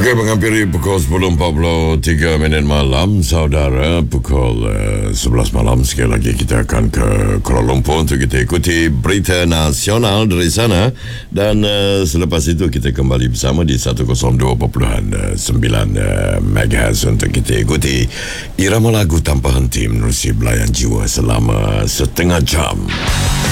Okey, menghampiri pukul 10.43 minit malam, saudara. Pukul 11 malam sekali lagi kita akan ke Kuala Lumpur untuk kita ikuti berita nasional dari sana. Dan selepas itu kita kembali bersama di 102.9 MHz untuk kita ikuti irama lagu tanpa henti menerusi belayan jiwa selama setengah jam.